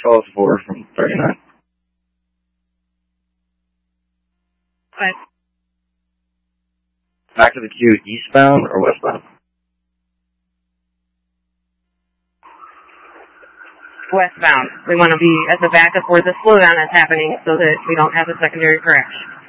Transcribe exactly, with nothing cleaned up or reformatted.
twelve four from thirty-nine. What? Back to the queue, eastbound or westbound? Westbound. We want to be at the back of where the slowdown is happening so that we don't have a secondary crash.